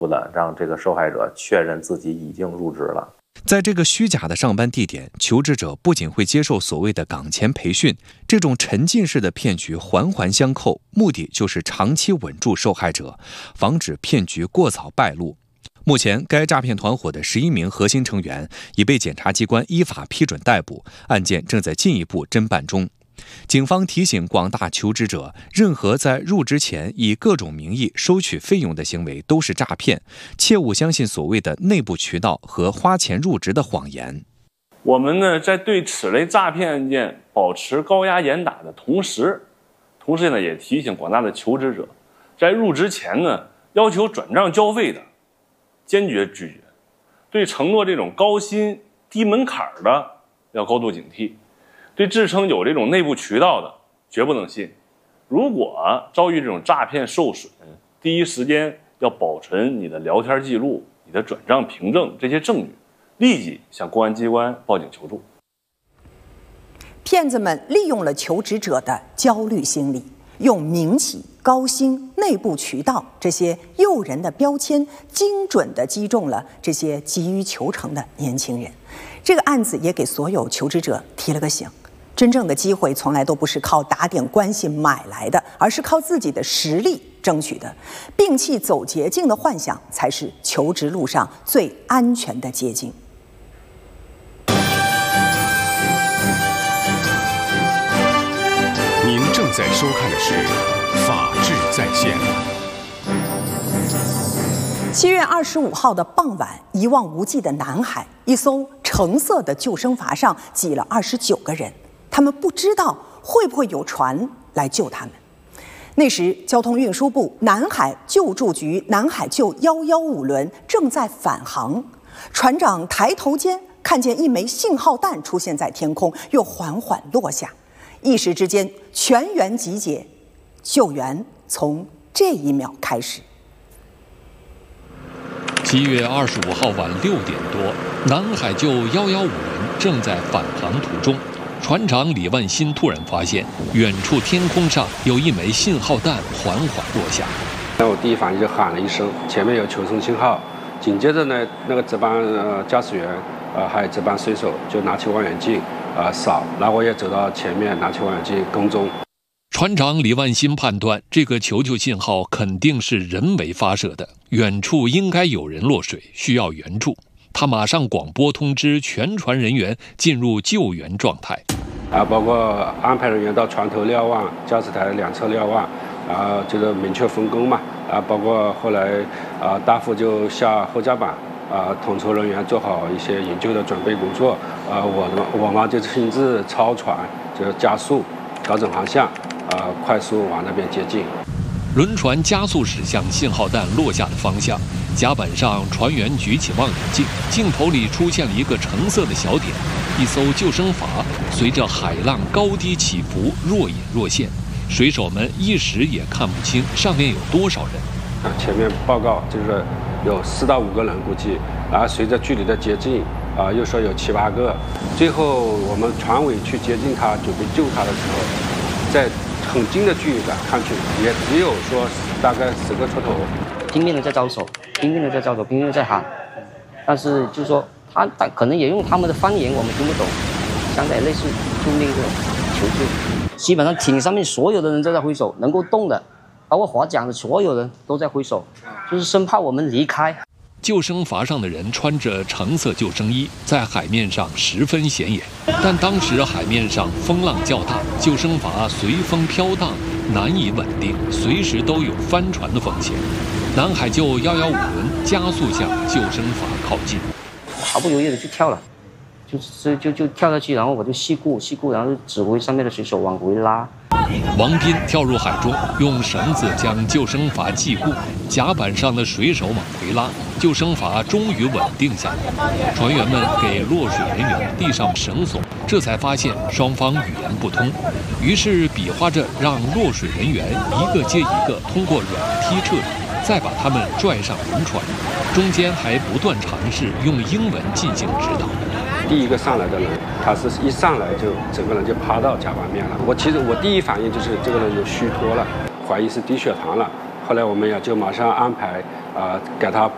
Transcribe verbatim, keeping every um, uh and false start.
的，让这个受害者确认自己已经入职了。 在这个虚假的上班地点，求职者不仅会接受所谓的岗前培训，这种沉浸式的骗局环环相扣，目的就是长期稳住受害者，防止骗局过早败露。目前，该诈骗团伙的十一名核心成员已被检察机关依法批准逮捕，案件正在进一步侦办中。警方提醒广大求职者，任何在入职前以各种名义收取费用的行为都是诈骗，切勿相信所谓的内部渠道和花钱入职的谎言。 我们呢，在对此类诈骗案件保持高压严打的同时，同时呢，也提醒广大的求职者，在入职前呢，要求转账交费的，坚决拒绝；对承诺这种高薪低门槛的，要高度警惕。对自称有这种内部渠道的，绝不能信。如果遭遇这种诈骗受损，第一时间要保存你的聊天记录、你的转账凭证这些证据，立即向公安机关报警求助。 骗子们利用了求职者的焦虑心理，用民企、高薪、内部渠道这些诱人的标签，精准地击中了这些急于求成的年轻人。这个案子也给所有求职者提了个醒。真正的机会从来都不是靠打点关系买来的，而是靠自己的实力争取的。摒弃走捷径的幻想，才是求职路上最安全的捷径。 您正在收看的是《法治在线》。 七月二十五号的傍晚，一望无际的南海，一艘橙色的救生筏上挤了二十九个人。他们不知道会不会有船来救他们。那时，交通运输部南海救助局南海救一一五轮正在返航，船长抬头间看见一枚信号弹出现在天空，又缓缓落下。一时之间，全员集结，救援从这一秒开始。 七月二十五号晚六点多，南海救一一五轮正在返航途中。船长李万新突然发现，远处天空上有一枚信号弹缓缓落下。 那我第一反应就喊了一声，前面有求生信号。紧接着呢，那个值班呃驾驶员呃还有值班水手就拿起望远镜呃扫，然后我也走到前面拿起望远镜跟踪。 船长李万新判断，这个求救信号肯定是人为发射的，远处应该有人落水，需要援助。他马上广播通知全船人员进入救援状态， 啊，包括安排人员到船头瞭望，驾驶台两侧瞭望，啊，就是明确分工嘛，啊，包括后来啊，大副就下后甲板，啊，统筹人员做好一些营救的准备工作，啊，我我嘛就亲自操船，就是加速，调整航向，啊，快速往那边接近。 轮船加速驶向信号弹落下的方向，甲板上船员举起望远镜，镜头里出现了一个橙色的小点，一艘救生筏随着海浪高低起伏，若隐若现，水手们一时也看不清上面有多少人。 啊，前面报告就是有四到五个人估计，然后随着距离的接近，啊，又说有七八个，最后我们船尾去接近他，准备救他的时候，在很近的距离感看去，也只有说大概十个出头， 拼命的在招手，拼命的在招手，拼命的在喊，但是就是说他可能也用他们的方言我们听不懂，相当于类似就那个求救。基本上艇上面所有的人都在挥手，能够动的，包括划桨的所有人都在挥手，就是生怕我们离开。 救生筏上的人穿着橙色救生衣，在海面上十分显眼。但当时海面上风浪较大，救生筏随风飘荡，难以稳定，随时都有翻船的风险。南海救一一五轮加速向救生筏靠近， 毫不犹豫的就跳了，就就就就跳下去，然后我就系固系固，然后就指挥上面的水手往回拉。 王斌跳入海中，用绳子将救生筏系固，甲板上的水手往回拉，救生筏终于稳定下来。船员们给落水人员递上绳索，这才发现双方语言不通，于是比划着让落水人员一个接一个通过软梯撤离，再把他们拽上轮船，中间还不断尝试用英文进行指导。 第一个上来的人，他是一上来就整个人就趴到甲板面了。我其实我第一反应就是这个人就虚脱了，怀疑是低血糖了。后来我们也就马上安排啊、呃，给他